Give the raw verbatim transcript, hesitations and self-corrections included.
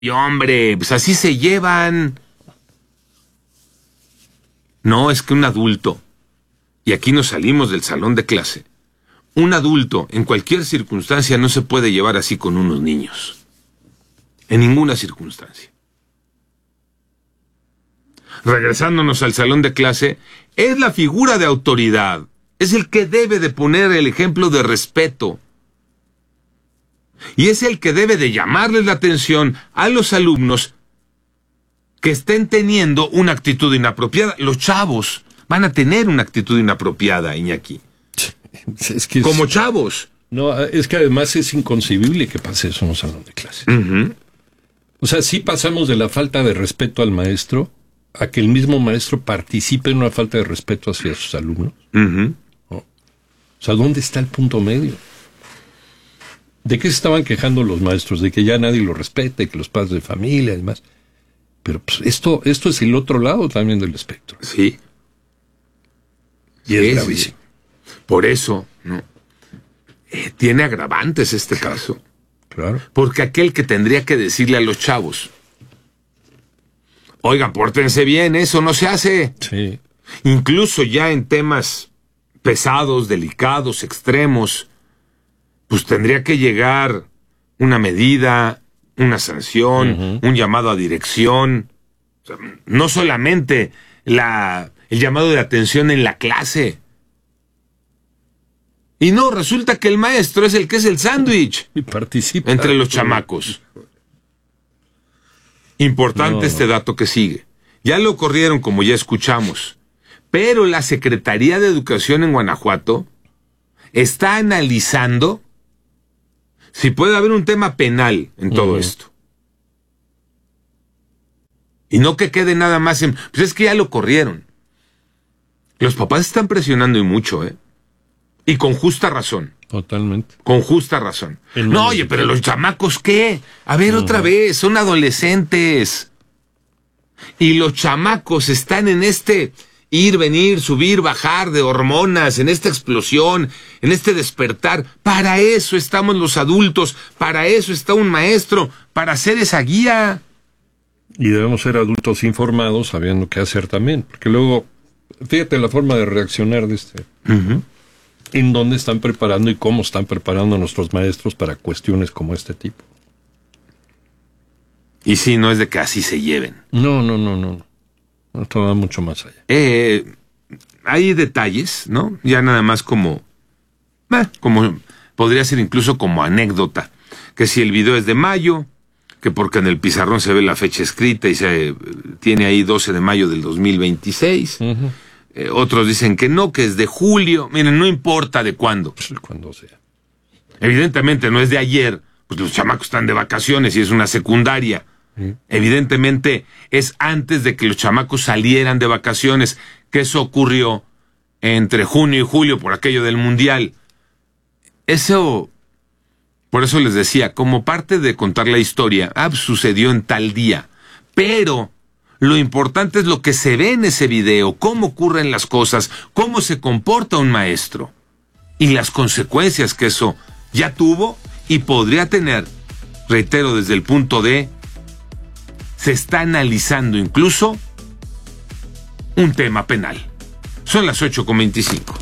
Y hombre, pues así se llevan. No, es que un adulto, y aquí nos salimos del salón de clase, un adulto en cualquier circunstancia no se puede llevar así con unos niños. En ninguna circunstancia. Regresándonos al salón de clase, es la figura de autoridad, es el que debe de poner el ejemplo de respeto. Y es el que debe de llamarles la atención a los alumnos que estén teniendo una actitud inapropiada. Los chavos van a tener una actitud inapropiada, Iñaki. Es que Como es, chavos. No, es que además es inconcebible que pase eso en un salón de clase. Uh-huh. O sea, sí pasamos de la falta de respeto al maestro a que el mismo maestro participe en una falta de respeto hacia sus alumnos. Uh-huh. ¿No? O sea, ¿dónde está el punto medio? ¿De qué se estaban quejando los maestros? De que ya nadie los respete, que los padres de familia y demás. Pero pues esto, esto es el otro lado también del espectro. Sí. Y es Sí, gravísimo. sí. Por eso, ¿no? Eh, tiene agravantes este caso. Claro. Porque aquel que tendría que decirle a los chavos, oigan, pórtense bien, eso no se hace. Sí. Incluso ya en temas pesados, delicados, extremos, pues tendría que llegar una medida, una sanción, uh-huh. un llamado a dirección. O sea, no solamente la, el llamado de atención en la clase. Y no, resulta que el maestro es el que es el sándwich. Y participa. Entre los chamacos. Importante no. Este dato que sigue. Ya lo corrieron, como ya escuchamos. Pero la Secretaría de Educación en Guanajuato está analizando si puede haber un tema penal en todo uh-huh. esto. Y no que quede nada más en... Pues es que ya lo corrieron. Los papás están presionando y mucho, ¿eh? Y con justa razón. Totalmente. Con justa razón. No, oye, pero los chamacos, ¿qué? A ver, uh-huh. otra vez, son adolescentes. Y los chamacos están en este ir, venir, subir, bajar de hormonas, en esta explosión, en este despertar. Para eso estamos los adultos, para eso está un maestro, para hacer esa guía. Y debemos ser adultos informados, sabiendo qué hacer también. Porque luego, fíjate la forma de reaccionar de este... Uh-huh. En dónde están preparando y cómo están preparando a nuestros maestros para cuestiones como este tipo. Y sí, no es de que así se lleven. No, no, no, no. Esto va mucho más allá. Eh, hay detalles, ¿no? Ya nada más como... Eh, como podría ser incluso como anécdota. Que si el video es de mayo, que porque en el pizarrón se ve la fecha escrita y se tiene ahí doce de mayo del dos mil veintiséis. Uh-huh. Eh, otros dicen que no, que es de julio. Miren, no importa de cuándo. Pues cuando sea. Evidentemente no es de ayer, pues los chamacos están de vacaciones y es una secundaria. ¿Sí? Evidentemente es antes de que los chamacos salieran de vacaciones, que eso ocurrió entre junio y julio por aquello del mundial. Eso, por eso les decía, como parte de contar la historia, ah, sucedió en tal día, pero... Lo importante es lo que se ve en ese video, cómo ocurren las cosas, cómo se comporta un maestro y las consecuencias que eso ya tuvo y podría tener. Reitero, desde el punto de se está analizando incluso un tema penal. Son las ocho con veinticinco.